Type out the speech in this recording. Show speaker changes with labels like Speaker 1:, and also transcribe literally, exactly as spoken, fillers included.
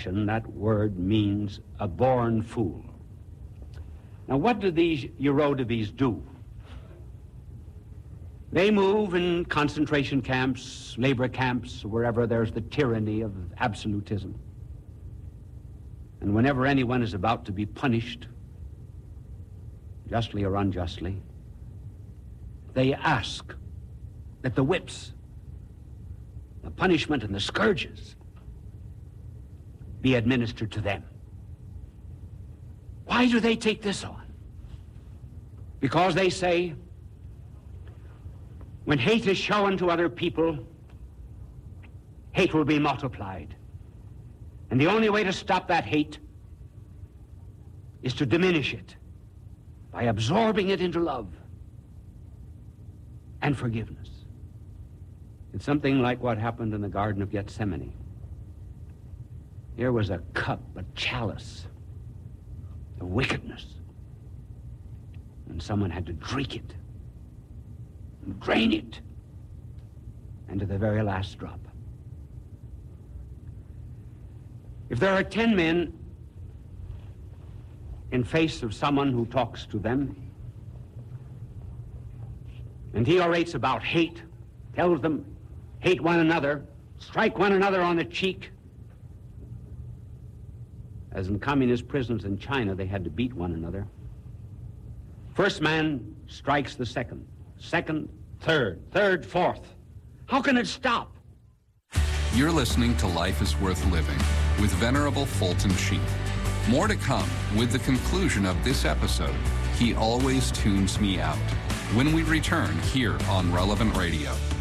Speaker 1: Russian, that word means a born fool. Now, what do these Eurodivies do? They move in concentration camps, labor camps, wherever there's the tyranny of absolutism. And whenever anyone is about to be punished, justly or unjustly, they ask that the whips, the punishment and the scourges be administered to them. Why do they take this on? Because they say, when hate is shown to other people, hate will be multiplied. And the only way to stop that hate is to diminish it by absorbing it into love and forgiveness. It's something like what happened in the Garden of Gethsemane. Here was a cup, a chalice of wickedness, and someone had to drink it and drain it, and to the very last drop. If there are ten men in face of someone who talks to them, and he orates about hate, tells them, hate one another, strike one another on the cheek, as in communist prisons in China, they had to beat one another. First man strikes the second. Second, third, third, fourth. How can it stop?
Speaker 2: You're listening to Life is Worth Living with Venerable Fulton Sheen. More to come with the conclusion of this episode, He Always Tunes Me Out, when we return here on Relevant Radio.